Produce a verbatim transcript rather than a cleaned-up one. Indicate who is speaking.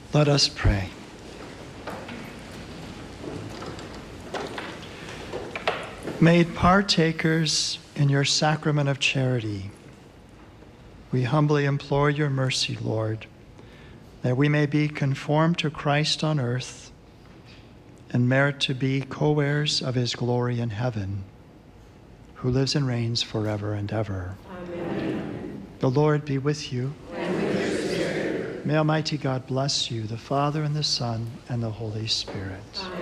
Speaker 1: Let us pray. Made partakers in your sacrament of charity, we humbly implore your mercy, Lord, that we may be conformed to Christ on earth and merit to be co-heirs of his glory in heaven, who lives and reigns forever and ever.
Speaker 2: Amen.
Speaker 1: The Lord be with you.
Speaker 2: And with your spirit.
Speaker 1: May Almighty God bless you, the Father and the Son and the Holy Spirit.
Speaker 2: Amen.